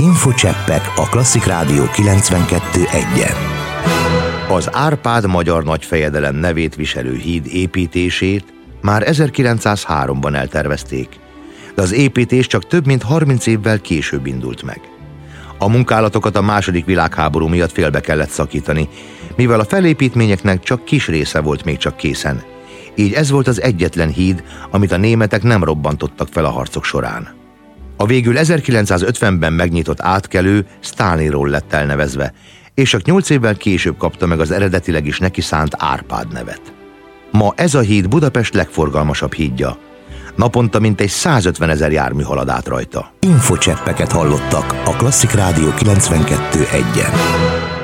Infocseppek a Klasszik Rádió 92.1-en. Az Árpád magyar nagyfejedelem nevét viselő híd építését már 1903-ban eltervezték, de az építés csak több mint 30 évvel később indult meg. A munkálatokat a II. Világháború miatt félbe kellett szakítani, mivel a felépítményeknek csak kis része volt még csak készen. Így ez volt az egyetlen híd, amit a németek nem robbantottak fel a harcok során. A végül 1950-ben megnyitott átkelő Sztáliniról lett elnevezve, és csak 8 évvel később kapta meg az eredetileg is neki szánt Árpád nevet. Ma ez a híd Budapest legforgalmasabb hídja. Naponta mintegy 150 000 jármű halad át rajta. Infocseppeket hallottak a Klasszik Rádió 92.1-en.